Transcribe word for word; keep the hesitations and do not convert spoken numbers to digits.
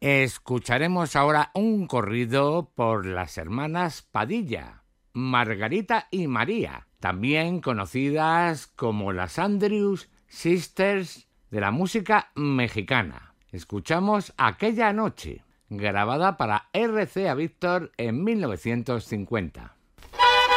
Escucharemos ahora un corrido por las hermanas Padilla, Margarita y María, también conocidas como las Andrews Sisters de la música mexicana. Escuchamos Aquella noche, grabada para R C A Víctor en mil novecientos cincuenta.